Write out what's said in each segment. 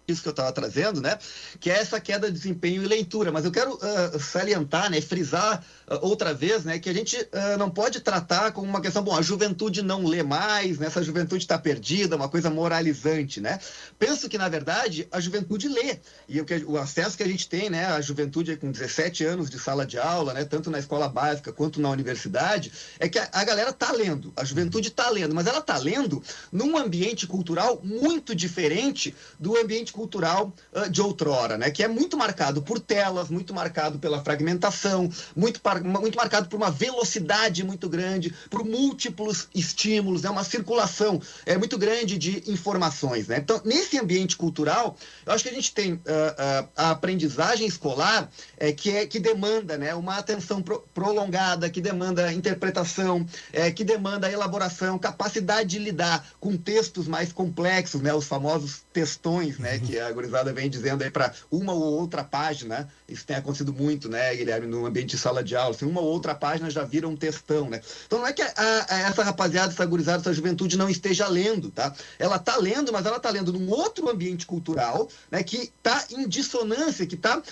isso que eu estava trazendo, né? Que é essa queda de desempenho e leitura. Mas eu quero salientar, né? Frisar outra vez, né? Que a gente não pode tratar como uma questão, bom, a juventude não lê mais, né? Essa juventude está perdida, uma coisa moralizante, né? Penso que, na verdade, a juventude lê. E o acesso que a gente tem, né? A juventude com 17 anos de sala de aula, né? Tanto na escola básica quanto na universidade, é que a galera está lendo, a juventude está lendo, mas ela está lendo num ambiente cultural muito diferente do ambiente cultural de outrora, né? Que é muito marcado por telas, muito marcado pela fragmentação, muito marcado por uma velocidade muito grande, por múltiplos estímulos, né? Uma circulação muito grande de informações, né? Então, nesse ambiente cultural, eu acho que a gente tem a aprendizagem escolar que demanda, né? Uma atenção prolongada, que demanda interpretação, que demanda elaboração, capacidade de lidar com textos mais complexos, né? Os famosos textões, né? Que a gurizada vem dizendo aí para uma ou outra página. Isso tem acontecido muito, né, Guilherme, no ambiente de sala de aula. Assim, uma ou outra página já vira um textão, né? Então não é que essa rapaziada, essa gurizada, essa juventude não esteja lendo, tá? Ela tá lendo, mas ela tá lendo num outro ambiente cultural, né, que tá em dissonância, que tá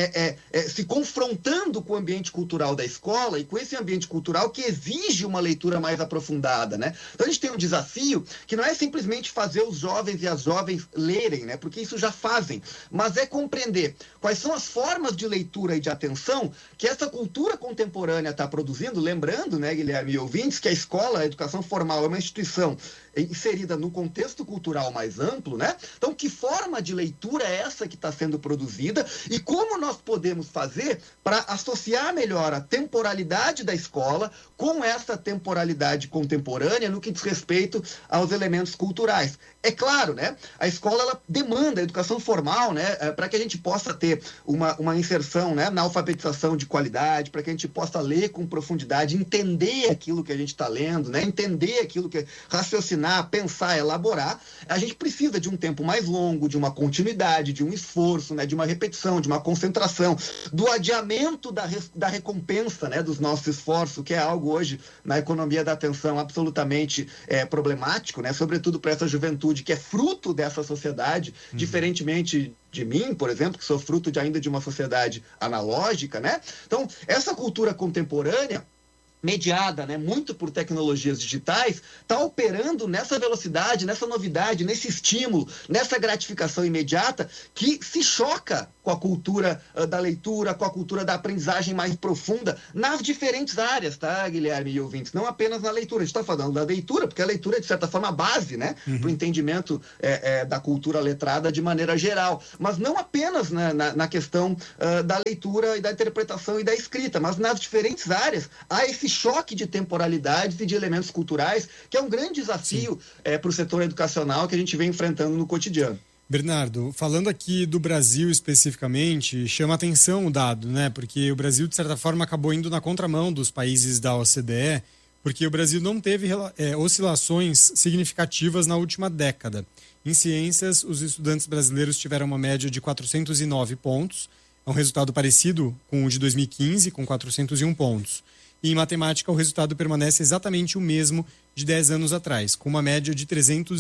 se confrontando com o ambiente cultural da escola e com esse ambiente cultural que exige uma leitura mais aprofundada, né? Então a gente tem um desafio que não é simplesmente fazer os jovens e as jovens lerem, né? Porque isso já fazem, mas é compreender quais são as formas de leitura e de atenção que essa cultura contemporânea está produzindo, lembrando, né, Guilherme e ouvintes, que a escola, a educação formal é uma instituição inserida no contexto cultural mais amplo, né? Então, que forma de leitura é essa que está sendo produzida e como nós podemos fazer para associar melhor a temporalidade da escola com essa temporalidade contemporânea no que diz respeito aos elementos culturais. É claro, né? A escola ela demanda a educação formal, né? Para que a gente possa ter uma inserção, né, na alfabetização de qualidade, para que a gente possa ler com profundidade, entender aquilo que a gente está lendo, né? Entender aquilo que raciocinar, pensar, elaborar. A gente precisa de um tempo mais longo, de uma continuidade, de um esforço, né? De uma repetição, de uma concentração, do adiamento da recompensa, né? Dos nossos esforços, que é algo hoje na economia da atenção absolutamente problemático, né? Sobretudo para essa juventude que é fruto dessa sociedade, diferentemente de mim, por exemplo, que sou fruto ainda de uma sociedade analógica, né? Então, essa cultura contemporânea, mediada, né, muito por tecnologias digitais, está operando nessa velocidade, nessa novidade, nesse estímulo, nessa gratificação imediata que se choca com a cultura da leitura, com a cultura da aprendizagem mais profunda nas diferentes áreas, tá, Guilherme e ouvintes? Não apenas na leitura. A gente está falando da leitura, porque a leitura é, de certa forma, a base, né, para o entendimento da cultura letrada de maneira geral. Mas não apenas na questão da leitura e da interpretação e da escrita, mas nas diferentes áreas há esse choque de temporalidades e de elementos culturais, que é um grande desafio para o setor educacional que a gente vem enfrentando no cotidiano. Bernardo, falando aqui do Brasil especificamente, chama atenção o dado, né? Porque o Brasil, de certa forma, acabou indo na contramão dos países da OCDE, porque o Brasil não teve oscilações significativas na última década. Em ciências, os estudantes brasileiros tiveram uma média de 409 pontos, é um resultado parecido com o de 2015, com 401 pontos. E em matemática, o resultado permanece exatamente o mesmo de 10 anos atrás, com uma média de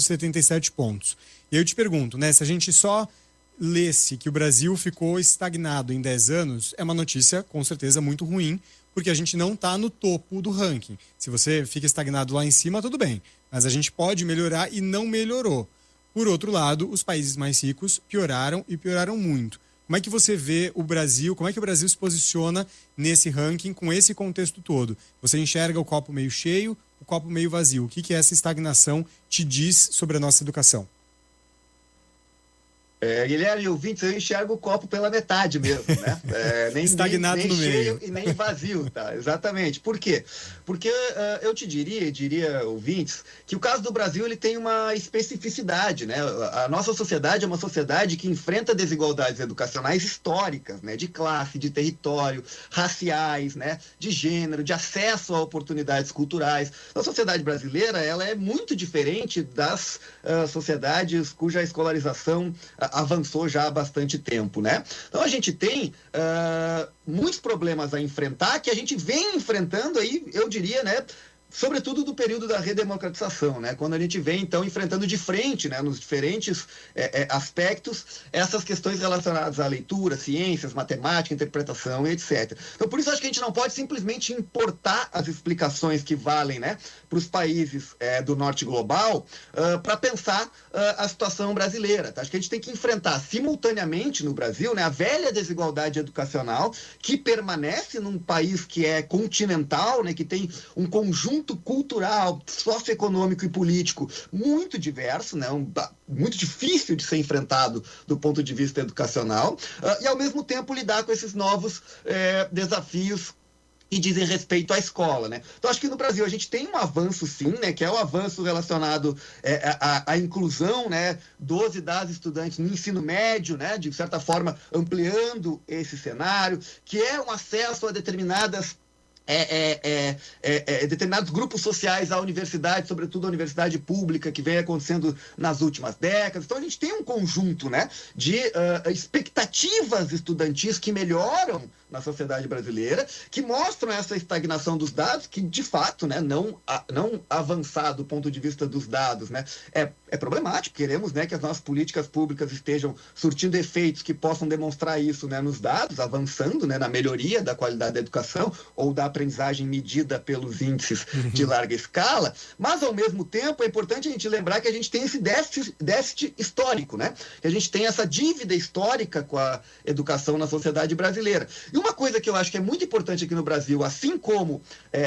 377 pontos. E eu te pergunto, né, se a gente só lesse que o Brasil ficou estagnado em 10 anos, é uma notícia, com certeza, muito ruim, porque a gente não está no topo do ranking. Se você fica estagnado lá em cima, tudo bem, mas a gente pode melhorar e não melhorou. Por outro lado, os países mais ricos pioraram e pioraram muito. Como é que você vê o Brasil, como é que o Brasil se posiciona nesse ranking com esse contexto todo? Você enxerga o copo meio cheio, o copo meio vazio? O que essa estagnação te diz sobre a nossa educação? Guilherme, ouvintes, eu enxergo o copo pela metade mesmo, né? Nem estagnado nem no cheio meio. E nem vazio, tá? Exatamente. Por quê? Porque eu te diria, ouvintes, que o caso do Brasil ele tem uma especificidade, né? A nossa sociedade é uma sociedade que enfrenta desigualdades educacionais históricas, né? De classe, de território, raciais, né? De gênero, de acesso a oportunidades culturais. A sociedade brasileira, ela é muito diferente das sociedades cuja escolarização avançou já há bastante tempo, né? Então a gente tem muitos problemas a enfrentar que a gente vem enfrentando aí, eu diria, né, sobretudo do período da redemocratização, né? Quando a gente vem, então, enfrentando de frente, né, nos diferentes aspectos, essas questões relacionadas à leitura, ciências, matemática, interpretação, etc. Então, por isso, acho que a gente não pode simplesmente importar as explicações que valem, né, para os países do norte global para pensar a situação brasileira. Tá? Acho que a gente tem que enfrentar simultaneamente no Brasil, né, a velha desigualdade educacional que permanece num país que é continental, né, que tem um conjunto cultural, socioeconômico e político muito diverso, né, muito difícil de ser enfrentado do ponto de vista educacional, e ao mesmo tempo lidar com esses novos desafios que dizem respeito à escola, né? Então, acho que no Brasil a gente tem um avanço, sim, né? Que é o avanço relacionado à inclusão, né? Dos e das estudantes no ensino médio, né? De certa forma, ampliando esse cenário, que é um acesso a determinados grupos sociais à universidade, sobretudo a universidade pública, que vem acontecendo nas últimas décadas. Então, a gente tem um conjunto, né, de expectativas estudantis que melhoram na sociedade brasileira, que mostram essa estagnação dos dados, que, de fato, né, não avançar do ponto de vista dos dados, né, é problemático. Queremos, né, que as nossas políticas públicas estejam surtindo efeitos que possam demonstrar isso, né, nos dados, avançando, né, na melhoria da qualidade da educação ou da aprendizagem medida pelos índices de larga escala, mas, ao mesmo tempo, é importante a gente lembrar que a gente tem esse déficit histórico, né? Que a gente tem essa dívida histórica com a educação na sociedade brasileira. E uma coisa que eu acho que é muito importante aqui no Brasil, assim como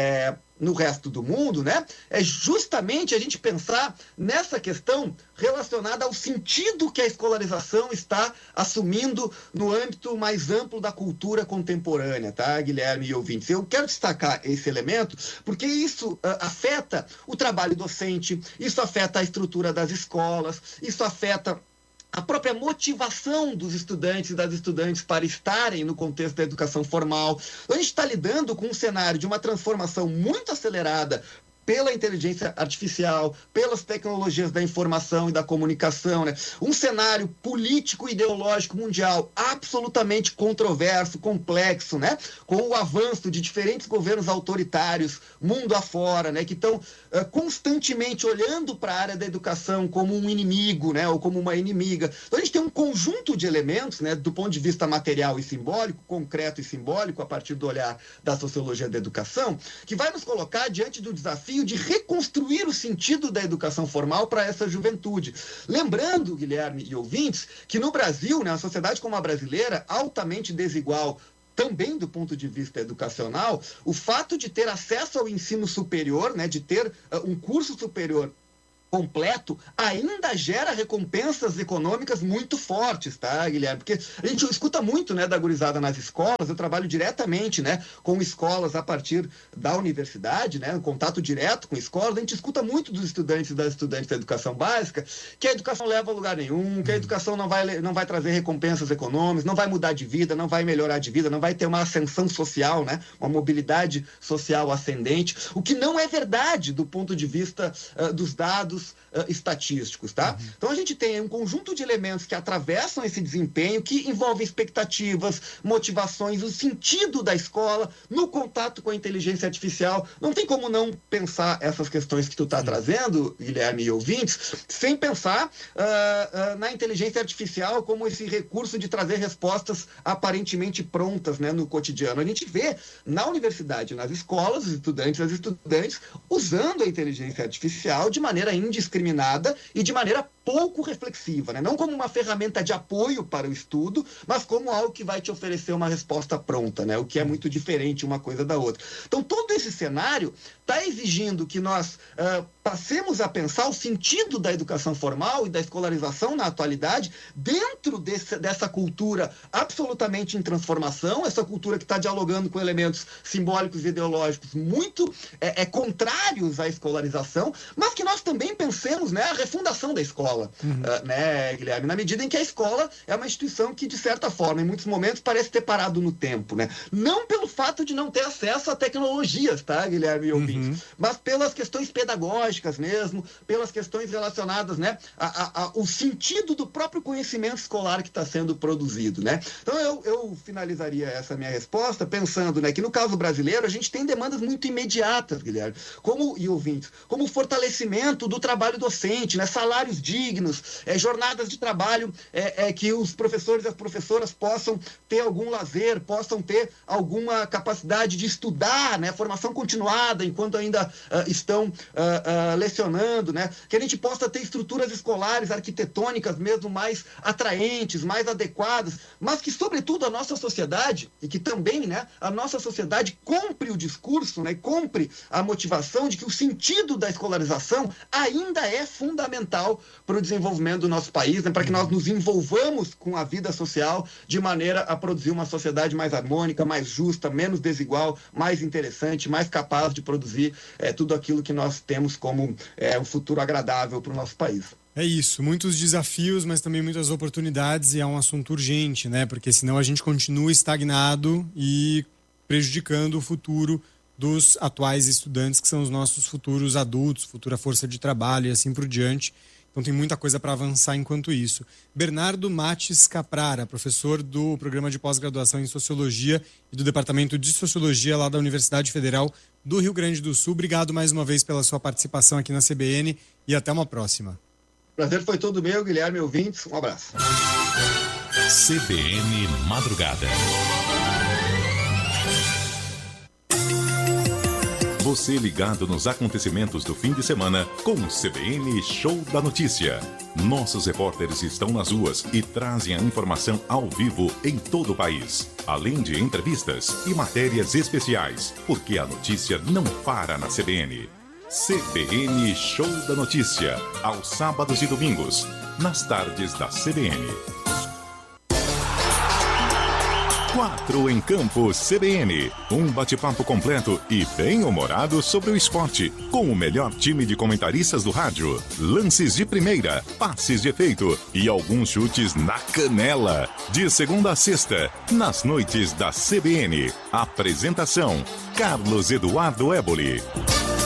no resto do mundo, né, é justamente a gente pensar nessa questão relacionada ao sentido que a escolarização está assumindo no âmbito mais amplo da cultura contemporânea, tá, Guilherme e ouvintes? Eu quero destacar esse elemento porque isso afeta o trabalho docente, isso afeta a estrutura das escolas, isso afeta a própria motivação dos estudantes e das estudantes para estarem no contexto da educação formal. A gente está lidando com um cenário de uma transformação muito acelerada pela inteligência artificial, pelas tecnologias da informação e da comunicação, né? Um cenário político e ideológico mundial absolutamente controverso, complexo, né? Com o avanço de diferentes governos autoritários mundo afora, né? Que estão constantemente olhando para a área da educação como um inimigo, né? Ou como uma inimiga. Então a gente tem um conjunto de elementos, né? Do ponto de vista material e simbólico, concreto e simbólico, a partir do olhar da sociologia da educação, que vai nos colocar diante do desafio de reconstruir o sentido da educação formal para essa juventude. Lembrando, Guilherme e ouvintes, que no Brasil, né, uma sociedade como a brasileira, altamente desigual, também do ponto de vista educacional, o fato de ter acesso ao ensino superior, né, de ter um curso superior completo, ainda gera recompensas econômicas muito fortes, tá, Guilherme? Porque a gente escuta muito, né, da gurizada nas escolas. Eu trabalho diretamente, né, com escolas a partir da universidade, né, contato direto com escolas. A gente escuta muito dos estudantes e das estudantes da educação básica que a educação leva a lugar nenhum, que a educação não vai trazer recompensas econômicas, não vai mudar de vida, não vai melhorar de vida, não vai ter uma ascensão social, né, uma mobilidade social ascendente, o que não é verdade do ponto de vista dos dados estatísticos, tá? Então a gente tem um conjunto de elementos que atravessam esse desempenho, que envolvem expectativas, motivações, o sentido da escola no contato com a inteligência artificial. Não tem como não pensar essas questões que tu está trazendo, Guilherme e ouvintes, sem pensar na inteligência artificial como esse recurso de trazer respostas aparentemente prontas, né, no cotidiano. A gente vê na universidade, nas escolas, os estudantes e as estudantes usando a inteligência artificial de maneira indiscriminada e de maneira pouco reflexiva, né? Não como uma ferramenta de apoio para o estudo, mas como algo que vai te oferecer uma resposta pronta, né? O que é muito diferente uma coisa da outra. Então, todo esse cenário está exigindo que nós passemos a pensar o sentido da educação formal e da escolarização na atualidade dentro dessa cultura absolutamente em transformação, essa cultura que está dialogando com elementos simbólicos e ideológicos muito contrários à escolarização, mas que nós também pensemos, né, a refundação da escola. escola, né, Guilherme? Na medida em que a escola é uma instituição que, de certa forma, em muitos momentos, parece ter parado no tempo, né? Não pelo fato de não ter acesso a tecnologias, tá, Guilherme e ouvintes? Mas pelas questões pedagógicas mesmo, pelas questões relacionadas, né, ao sentido do próprio conhecimento escolar que está sendo produzido, né? Então, eu finalizaria essa minha resposta pensando, né, que no caso brasileiro a gente tem demandas muito imediatas, Guilherme, e ouvintes, como o fortalecimento do trabalho docente, né, salários dignos, jornadas de trabalho que os professores e as professoras possam ter algum lazer, possam ter alguma capacidade de estudar, né, formação continuada enquanto ainda estão lecionando, né, que a gente possa ter estruturas escolares, arquitetônicas mesmo mais atraentes, mais adequadas, mas que, sobretudo, a nossa sociedade, e que também, né, a nossa sociedade compre o discurso, né, compre a motivação de que o sentido da escolarização ainda é fundamental para o desenvolvimento do nosso país, né, para que nós nos envolvamos com a vida social de maneira a produzir uma sociedade mais harmônica, mais justa, menos desigual, mais interessante, mais capaz de produzir tudo aquilo que nós temos como um futuro agradável para o nosso país. É isso, muitos desafios, mas também muitas oportunidades, e é um assunto urgente, né? Porque senão a gente continua estagnado e prejudicando o futuro dos atuais estudantes, que são os nossos futuros adultos, futura força de trabalho e assim por diante. Então tem muita coisa para avançar enquanto isso. Bernardo Mates Caprara, professor do programa de pós-graduação em Sociologia e do Departamento de Sociologia lá da Universidade Federal do Rio Grande do Sul. Obrigado mais uma vez pela sua participação aqui na CBN e até uma próxima. Prazer foi todo meu, Guilherme, ouvintes. Um abraço. CBN Madrugada. Você ligado nos acontecimentos do fim de semana com o CBN Show da Notícia. Nossos repórteres estão nas ruas e trazem a informação ao vivo em todo o país. Além de entrevistas e matérias especiais, porque a notícia não para na CBN. CBN Show da Notícia, aos sábados e domingos, nas tardes da CBN. 4 em Campo CBN, um bate-papo completo e bem-humorado sobre o esporte, com o melhor time de comentaristas do rádio, lances de primeira, passes de efeito e alguns chutes na canela. De segunda a sexta, nas noites da CBN. Apresentação, Carlos Eduardo Éboli.